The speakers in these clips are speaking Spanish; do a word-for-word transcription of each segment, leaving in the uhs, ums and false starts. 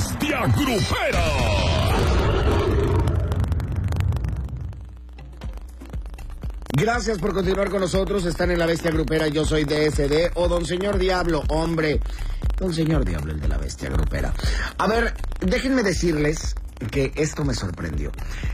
Bestia Grupera. Gracias por continuar con nosotros. Están en La Bestia Grupera. Yo soy D S D o Don Señor Diablo. Hombre, Don Señor Diablo, el de La Bestia Grupera. A ver, déjenme decirles que esto me sorprendió.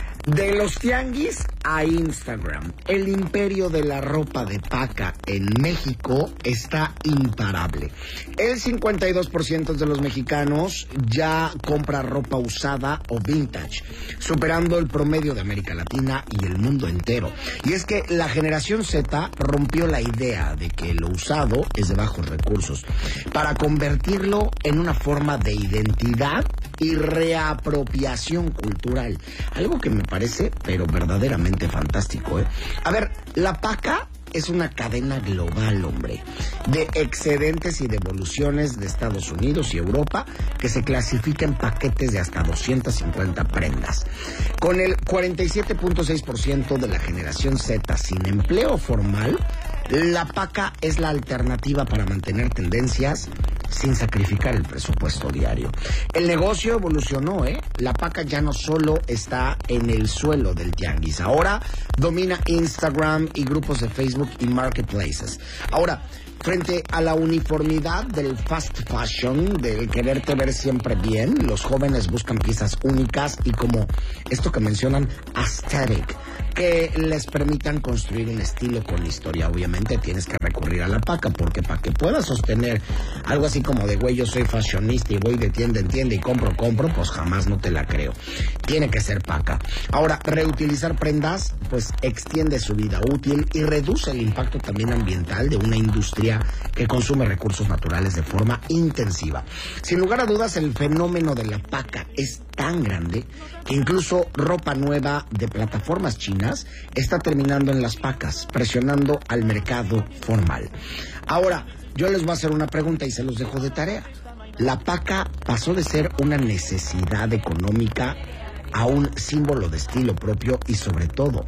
De los tianguis a Instagram, el imperio de la ropa de paca en México está imparable. El cincuenta y dos por ciento de los mexicanos ya compra ropa usada o vintage, superando el promedio de América Latina y el mundo entero. Y es que la generación Z rompió la idea de que lo usado es de bajos recursos para convertirlo en una forma de identidad y reapropiación cultural. Algo que me parece, pero verdaderamente fantástico, ¿eh? A ver, la paca es una cadena global, hombre, de excedentes y devoluciones de Estados Unidos y Europa que se clasifica en paquetes de hasta doscientas cincuenta prendas. Con el cuarenta y siete punto seis por ciento de la generación Z sin empleo formal, la paca es la alternativa para mantener tendencias sin sacrificar el presupuesto diario. El negocio evolucionó, ¿eh? La paca ya no solo está en el suelo del tianguis, ahora domina Instagram y grupos de Facebook y marketplaces. Ahora, frente a la uniformidad del fast fashion, del quererte ver siempre bien, los jóvenes buscan piezas únicas y como esto que mencionan, aesthetic, que les permitan construir un estilo con historia. Obviamente tienes que recurrir a la paca, porque para que puedas sostener algo así como de, güey, yo soy fashionista y voy de tienda en tienda y compro, compro, pues jamás no te la creo. Tiene que ser paca. Ahora, reutilizar prendas, pues extiende su vida útil y reduce el impacto también ambiental de una industria que consume recursos naturales de forma intensiva. Sin lugar a dudas, el fenómeno de la paca es tan grande que incluso ropa nueva de plataformas chinas está terminando en las pacas, presionando al mercado formal. Ahora, yo les voy a hacer una pregunta y se los dejo de tarea. La paca pasó de ser una necesidad económica a un símbolo de estilo propio y sobre todo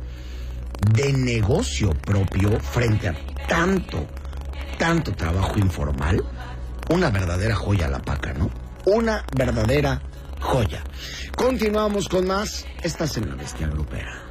de negocio propio frente a tanto, tanto trabajo informal. Una verdadera joya la paca, ¿no? Una verdadera joya. Continuamos con más. Estás en La Bestia Grupera.